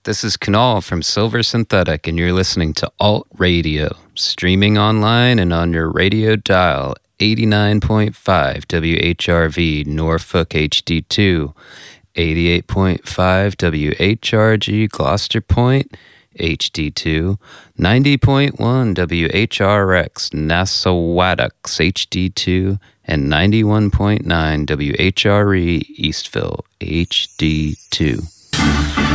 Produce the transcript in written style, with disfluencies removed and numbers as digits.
This is Kunal from Silver Synthetic, and you're listening to Alt Radio, streaming online and on your radio dial, 89.5 WHRV Norfolk HD2, 88.5 WHRG Gloucester Point HD2, 90.1 WHRX Nassauattux HD2, and 91.9 WHRE Eastville HD2.